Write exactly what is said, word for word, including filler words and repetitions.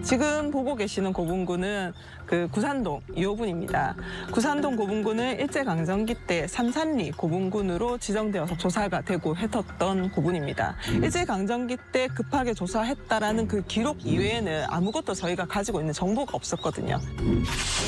지금 보고 계시는 고분군은 그 구산동 이 호분입니다. 구산동 고분군은 일제강점기 때 삼산리 고분군으로 지정되어서 조사가 되고 했었던 고분입니다. 일제강점기 때 급하게 조사했다라는 그 기록 이외에는 아무것도 저희가 가지고 있는 정보가 없었거든요.